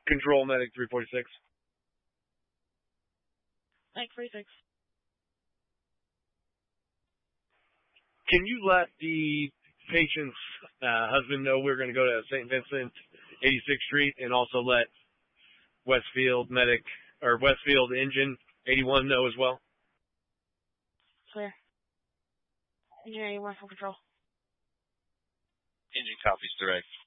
Control Medic 346. Medic 36. Can you let the patient's husband know we're going to go to St. Vincent, 86th Street, and also let Westfield Engine 81 know as well? Clear. Engine 81 for control. Engine copies direct.